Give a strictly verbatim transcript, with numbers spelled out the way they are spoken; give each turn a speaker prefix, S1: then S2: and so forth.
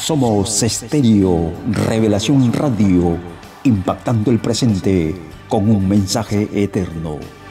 S1: Somos Estéreo Revelación Radio, impactando el presente con un mensaje eterno.